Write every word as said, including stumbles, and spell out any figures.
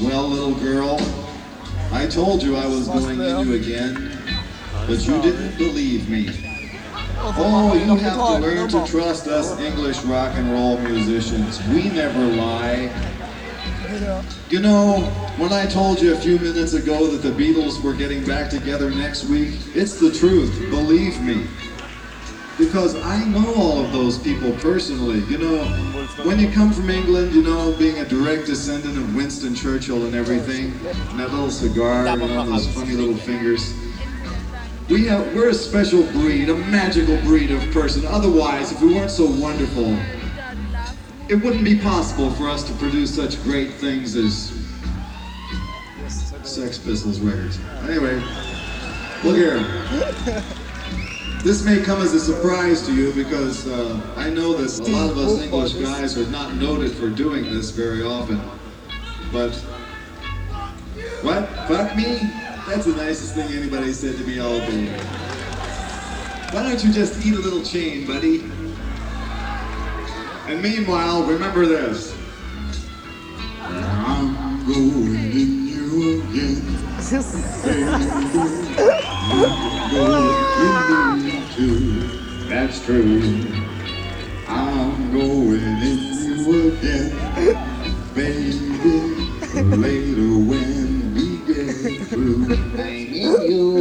Well, little girl, I told you I was going in you again, but you didn't believe me. Oh, you have to learn to trust us English rock and roll musicians. We never lie. You know, when I told you a few minutes ago that the Beatles were getting back together next week, it's the truth, believe me. Because I know all of those people personally. You know, when you come from England, you know, being a direct descendant of Winston Churchill and everything, and that little cigar, you know, those funny little fingers. We have, we're a special breed, a magical breed of person. Otherwise, if we weren't so wonderful, it wouldn't be possible for us to produce such great things as Sex Pistols records. Anyway, look here. This may come as a surprise to you because uh, I know that a lot of us English guys are not noted for doing this very often. But, what? Fuck me? That's the nicest thing anybody said to me all day. Why don't you just eat a little chain, buddy? And meanwhile, remember this. I'm going in you again. That's true. I'm going in you again, baby. Later when we get through, I'm in you